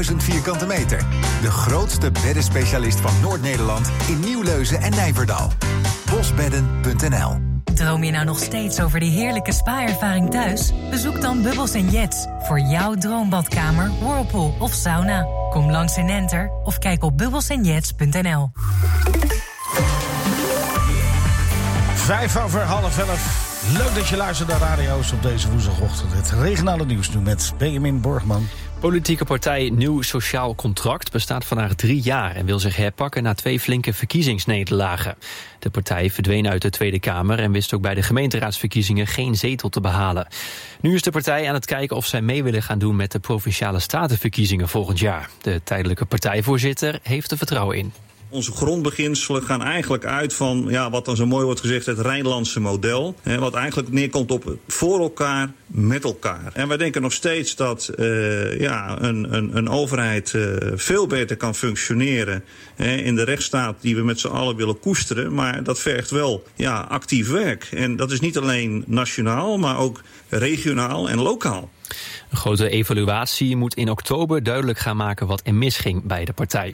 vierkante meter. De grootste beddenspecialist van Noord-Nederland in Nieuw-Leuzen en Nijverdal. Bosbedden.nl. Droom je nou nog steeds over die heerlijke spa-ervaring thuis? Bezoek dan Bubbles & Jets voor jouw droombadkamer, whirlpool of sauna. Kom langs in Enter of kijk op bubbelsandjets.nl. 11:05. Leuk dat je luistert naar radio's op deze woensdagochtend. Het regionale nieuws nu met Benjamin Borgman. Politieke partij Nieuw Sociaal Contract bestaat vandaag 3 jaar... en wil zich herpakken na 2 flinke verkiezingsnederlagen. De partij verdween uit de Tweede Kamer... en wist ook bij de gemeenteraadsverkiezingen geen zetel te behalen. Nu is de partij aan het kijken of zij mee willen gaan doen... met de Provinciale Statenverkiezingen volgend jaar. De tijdelijke partijvoorzitter heeft er vertrouwen in. Onze grondbeginselen gaan eigenlijk uit van, wat dan zo mooi wordt gezegd, het Rijnlandse model. Wat eigenlijk neerkomt op voor elkaar, met elkaar. En wij denken nog steeds dat een overheid veel beter kan functioneren in de rechtsstaat die we met z'n allen willen koesteren. Maar dat vergt wel actief werk. En dat is niet alleen nationaal, maar ook regionaal en lokaal. Een grote evaluatie moet in oktober duidelijk gaan maken wat er misging bij de partij.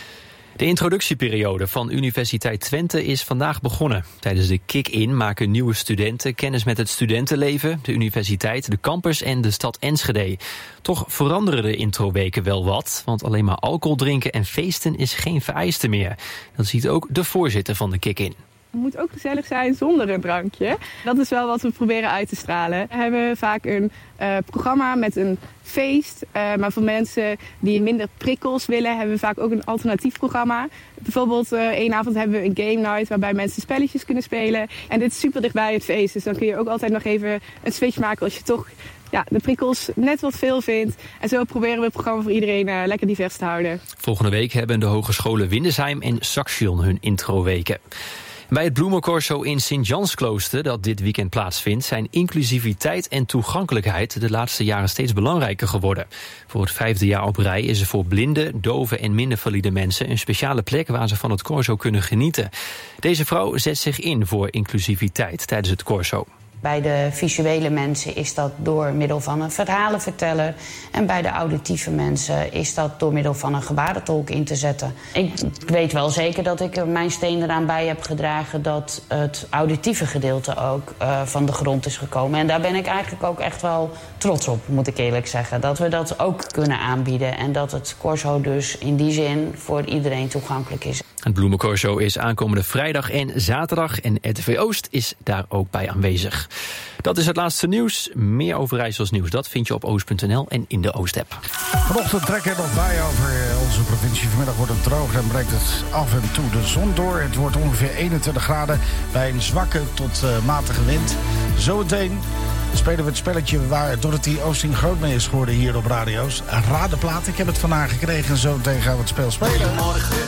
De introductieperiode van Universiteit Twente is vandaag begonnen. Tijdens de kick-in maken nieuwe studenten kennis met het studentenleven, de universiteit, de campus en de stad Enschede. Toch veranderen de introweken wel wat, want alleen maar alcohol drinken en feesten is geen vereiste meer. Dat ziet ook de voorzitter van de kick-in. Het moet ook gezellig zijn zonder een drankje. Dat is wel wat we proberen uit te stralen. We hebben vaak een programma met een feest. Maar voor mensen die minder prikkels willen, hebben we vaak ook een alternatief programma. Bijvoorbeeld één avond hebben we een game night waarbij mensen spelletjes kunnen spelen. En dit is super dichtbij het feest. Dus dan kun je ook altijd nog even een switch maken als je toch de prikkels net wat veel vindt. En zo proberen we het programma voor iedereen lekker divers te houden. Volgende week hebben de hogescholen Windesheim en Saxion hun introweken. Bij het Bloemencorso in Sint-Jansklooster dat dit weekend plaatsvindt, zijn inclusiviteit en toegankelijkheid de laatste jaren steeds belangrijker geworden. Voor het 5e jaar op rij is er voor blinden, doven en minder valide mensen een speciale plek waar ze van het corso kunnen genieten. Deze vrouw zet zich in voor inclusiviteit tijdens het corso. Bij de visuele mensen is dat door middel van een verhalen vertellen. En bij de auditieve mensen is dat door middel van een gebarentolk in te zetten. Ik weet wel zeker dat ik mijn steen eraan bij heb gedragen dat het auditieve gedeelte ook van de grond is gekomen. En daar ben ik eigenlijk ook echt wel trots op, moet ik eerlijk zeggen. Dat we dat ook kunnen aanbieden en dat het corso dus in die zin voor iedereen toegankelijk is. Het Bloemencorso is aankomende vrijdag en zaterdag en RTV Oost is daar ook bij aanwezig. Dat is het laatste nieuws. Meer Overijssels nieuws, dat vind je op oost.nl en in de Oost-app. Vanochtend trekken er nog bij over onze provincie. Vanmiddag wordt het droog en breekt het af en toe de zon door. Het wordt ongeveer 21 graden bij een zwakke tot matige wind. Zometeen spelen we het spelletje waar Dorothy Oosting groot mee is geworden hier op radio's. Raad de plaat, ik heb het van haar gekregen en zometeen gaan we het spel spelen. Goedemorgen,